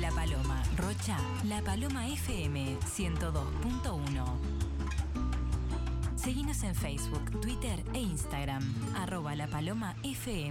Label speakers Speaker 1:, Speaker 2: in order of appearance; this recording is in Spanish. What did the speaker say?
Speaker 1: La Paloma, Rocha, La Paloma FM 102.1. Seguinos en Facebook, Twitter e Instagram, @lapalomafm.